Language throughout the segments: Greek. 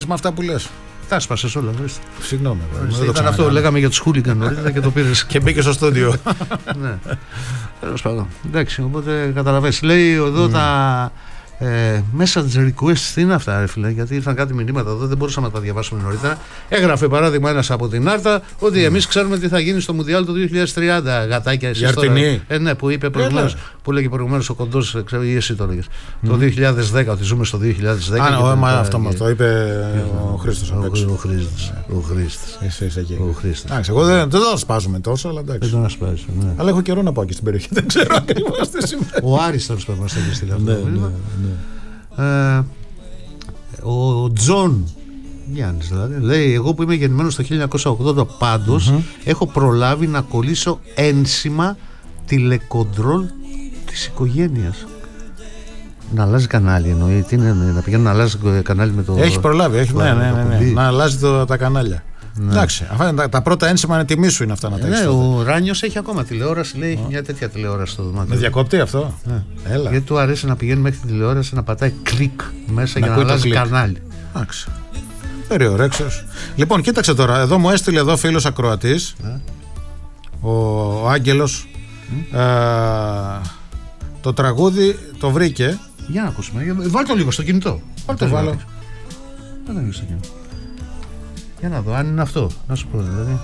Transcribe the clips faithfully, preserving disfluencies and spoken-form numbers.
με αυτά που λες. Τα σπάσες όλα. Συγγνώμη. Ήταν αυτό που λέγαμε για τους χούλιγκαν νωρίτερα και το πήρες. Και μπήκε στο στούντιο. Ναι. Τέλος πάντων. Εντάξει, οπότε καταλαβαίνεις. Λέει εδώ mm. τα ε, message requests, τι είναι αυτά, ρε φίλε, γιατί ήρθαν κάτι μηνύματα εδώ, δεν μπορούσαμε να τα διαβάσουμε νωρίτερα. Έγραφε παράδειγμα ένας από την Άρτα ότι mm. εμείς ξέρουμε τι θα γίνει στο Μουντιάλ το δύο χιλιάδες τριάντα. Γατάκια, εσείς τώρα. Ε, ναι, που είπε προηγουμένως, που λέγε προηγουμένως ο Κοντός, ξέρω, ή εσύ το λέγες. Mm. Το δύο χιλιάδες δέκα, ότι ζούμε στο δύο χιλιάδες δέκα. Α, ναι, αυτό μας το είπε ο Χρήστος. Ο Χρήστος. Ο Χρήστος. Ο Χρήστος. Εντάξει, εγώ δεν το σπάζουμε τόσο, αλλά εντάξει. Δεν τον ασπάζει. Αλλά έχω καιρό να πάω και στην περιοχή, δεν ξέρω ακριβώς τι σημαίνει. Ο Άρης τέλος πάντων μας έχει στείλει αυτό. Ε, ο Τζον Γιάννης δηλαδή λέει: εγώ που είμαι γεννημένος το χίλια εννιακόσια ογδόντα πάντως mm-hmm. έχω προλάβει να κολλήσω ένσημα τηλεκοντρόλ της οικογένειας. Να αλλάζει κανάλι εννοεί, τι είναι, να πηγαίνει να αλλάζει κανάλι με το. Έχει προλάβει, έχει, ναι, ναι, ναι, ναι, να αλλάζει το, τα κανάλια. Ναι. Εντάξει, αυτά, τα, τα πρώτα ένσημα είναι τιμή σου είναι αυτά να τα έχεις. Ναι, ο Ράνιος έχει ακόμα τηλεόραση, λέει, έχει μια τέτοια τηλεόραση στο δωμάτιο. Με διακόπτει αυτό. Ναι. Έλα. Γιατί του αρέσει να πηγαίνει μέχρι την τηλεόραση, να πατάει κλικ μέσα να για να αλλάζει κανάλι. Εντάξει. Περιορέξεως. Λοιπόν, κοίταξε τώρα, εδώ μου έστειλε εδώ φίλος ακροατής, ναι. ο, ο Άγγελος, mm. ε, το τραγούδι το βρήκε. Για να ακούσουμε, βάλ' το λίγο στο κινητό. Βάλ' το βάλω. Βάλ' το λίγο στο κινητό. Για να δω αν είναι αυτό, να σου πω δηλαδή.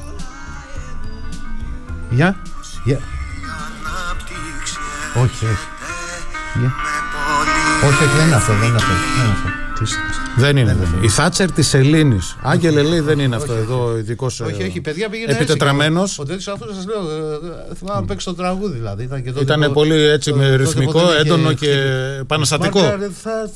Για, για. Όχι, όχι. Για. Όχι, όχι, δεν είναι αυτό, δεν είναι αυτό. Δεν είναι αυτό. Δεν είναι. Δεν είναι. Η Θάτσερ της Ελλήνης. Άγγελε λέει δεν είναι αυτό εδώ ειδικός. Όχι, όχι, παιδιά πήγαινε επιτετραμένος. Ο τέτοιος αυτός σας λέω, θυμάμαι να παίξει το τραγούδι δηλαδή. Ήταν πολύ έτσι με ρυθμικό, έντονο και επαναστατικό. Μάργαρετ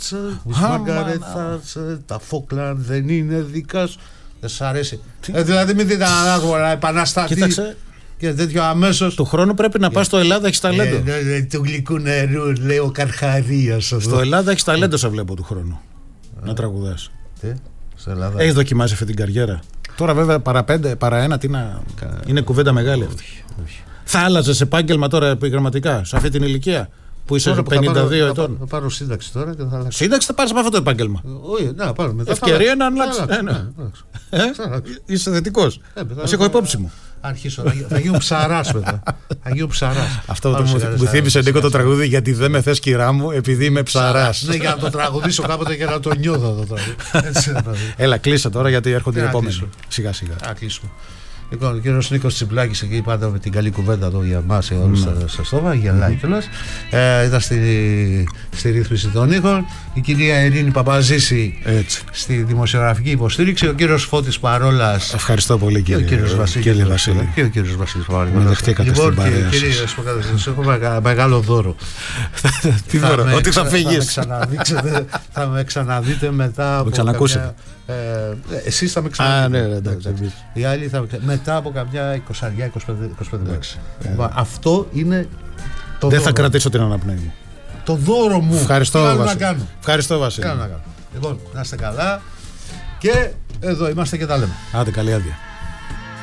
Θάτσερ, τα Φόκλαντ δεν είναι δικά σου. Δεν σας αρέσει. Ε, δηλαδή μην δείτε έναν άγορα επαναστατή. Κοίταξε. Και τέτοιο αμέσως. Του χρόνου πρέπει να πας στο Ελλάδα, έχεις ταλέντο. Ε, ε, ε, του γλυκού νερού, λέει ο Καρχαρίας. Στο Ελλάδα έχεις ταλέντο, σε βλέπω του χρόνου. Ε, να τραγουδάς. Τι, στο Ελλάδα. Έχεις δοκιμάσει αυτή την καριέρα. Τώρα βέβαια παρά πέντε, παρά ένα, τι να. Κα... είναι κουβέντα μεγάλη αυτή. Όχι, όχι. Θα άλλαζες επάγγελμα τώρα επιγραμματικά, σε αυτή την ηλικία που είσαι τώρα, πενήντα δύο θα ετών. Θα, θα πάρω σύνταξη τώρα και θα αλλάξω. Σύνταξη θα πάρεις από αυτό το επάγγελμα. Όχι, να πάρω μετά. Ευκαιρία να αλλάξεις. Είσαι θετικός. Ας έχω υπόψη μου. Αρχίσω, θα γίνω ψαράς μετά. Θα γίνω ψαράς. Αυτό το μου θύμισε Νίκο το τραγούδι, γιατί δεν με θες κυρά μου επειδή είμαι ψαράς. Ναι, για να το τραγουδήσω κάποτε και να το νιώθω το τραγούδι. Έλα, κλείσε τώρα γιατί έρχονται οι επόμενοι. Σιγά σιγά. Α, κλείσουμε. Λοιπόν, ο κύριος Νίκος Τσιμπλάκης εκεί πάντα με την καλή κουβέντα εδώ για εμάς και όλους στα στόβα, γελάει κιόλας. Ε, ήταν στη, στη ρύθμιση των ήχων. Η κυρία Ειρήνη Παπαζήση στη δημοσιογραφική υποστήριξη. Ο κύριος Φώτης Παρόλας. Ευχαριστώ πολύ κύριε, ο κύριος Βασίλη. Βασίλη. Και ο κύριος Βασίλης Παρόλας. Με δεχτήκατε στην παρέα. Κύριε, σας έχω μεγάλο δώρο. Τι δώρο, ότι θα φύγεις. Θα με ξαναδείτε μετά από κάποια... Ε, εσείς θα με ξαναδείτε. Α, ναι, εντάξει. Οι άλλοι θα με μετά από καμιά είκοσι είκοσι πέντε μέρες. Αυτό είναι το δεν δώρο. Θα κρατήσω την αναπνοή μου. Το δώρο μου. Ευχαριστώ, Βασίλη. να κάνω. Ευχαριστώ, Βασίλη. Λοιπόν, να είστε καλά και εδώ είμαστε και τα λέμε. Άντε, καλή άδεια.